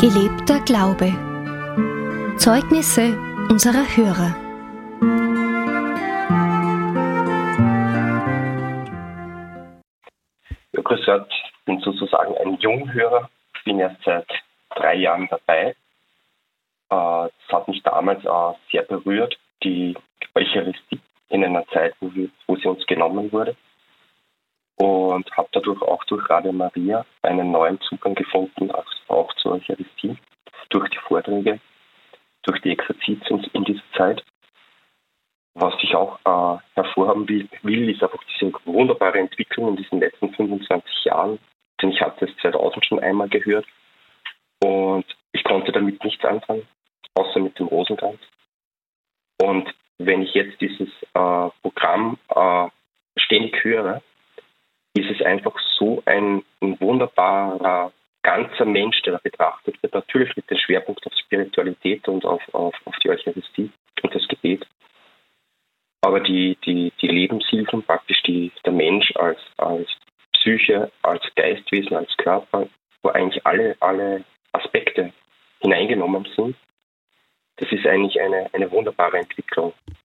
Gelebter Glaube. Zeugnisse unserer Hörer. Ja, grüß Gott, ich bin sozusagen ein Junghörer. Ich bin erst seit 3 Jahren dabei. Das hat mich damals sehr berührt, die Eucharistie in einer Zeit, wo sie uns genommen wurde. Und habe dadurch auch durch Radio Maria einen neuen Zugang gefunden, auch zur Eucharistie, durch die Vorträge, durch die Exerzitien in dieser Zeit. Was ich auch hervorheben will, ist einfach diese wunderbare Entwicklung in diesen letzten 25 Jahren. Denn ich hatte es 2000 schon einmal gehört und ich konnte damit nichts anfangen, außer mit dem Rosenkranz. Und wenn ich jetzt dieses Programm ständig höre, ist es einfach so ein wunderbarer, ganzer Mensch, der da betrachtet wird. Natürlich mit dem Schwerpunkt auf Spiritualität und auf die Eucharistie und das Gebet. Aber die Lebenshilfen, praktisch der Mensch als Psyche, als Geistwesen, als Körper, wo eigentlich alle Aspekte hineingenommen sind, das ist eigentlich eine wunderbare Entwicklung.